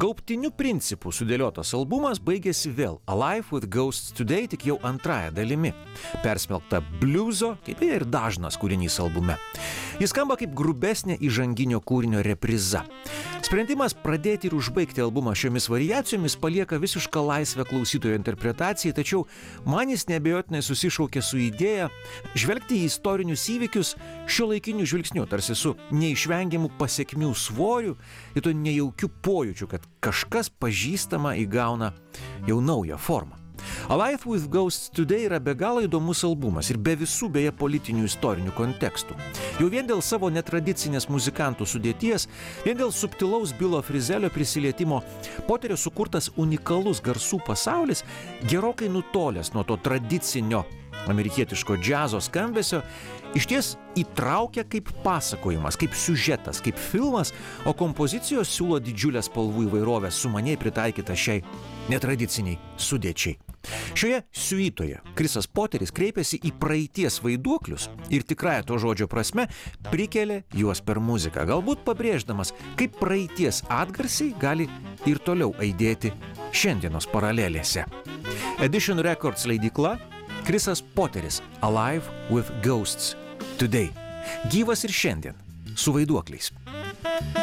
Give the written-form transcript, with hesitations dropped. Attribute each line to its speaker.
Speaker 1: Gaubtiniu principu sudėliotas albumas baigėsi vėl Alive with Ghosts Today, tik jau antrąja dalimi. Persmelkta bliuzo, kaip ir dažnas kūrinys albume. Jis skamba kaip grubesnė įžanginio kūrinio repriza. Sprendimas pradėti ir užbaigti albumą šiomis variacijomis palieka visišką laisvę klausytojo interpretacijai, tačiau man jis neabejotinai susišaukė su idėja žvelgti į istorinius įvykius šiuolaikiniu žvilgsniu, tarsi su neišvengiamu pasekmių svoriu ir to nejaukiu pojūčiu, kad kažkas pažįstama įgauna jau naują formą. Alive with Ghosts Today yra be galo įdomus albumas ir be visų beje politinių istorinių kontekstų. Jau vien dėl savo netradicinės muzikantų sudėties, vien dėl subtilaus Bilo Frizelio prisilietimo, Poterio sukurtas unikalus garsų pasaulis gerokai nutolęs nuo to tradicinio amerikietiško džiazo skambesio, išties įtraukia kaip pasakojimas, kaip siužetas, kaip filmas, o kompozicijos siūlo didžiulę spalvų įvairovę sumaniai pritaikytą šiai netradiciniai sudėčiai. Šioje siuitoje Krisas Poteris kreipėsi į praeities vaiduoklius ir tikrąja to žodžio prasme prikelia juos per muziką, galbūt pabrėždamas, kaip praeities atgarsiai gali ir toliau aidėti šiandienos paralelėse. Edition Records leidykla, Krisas Poteris, Alive with Ghosts Today. Gyvas ir šiandien, su vaiduokliais.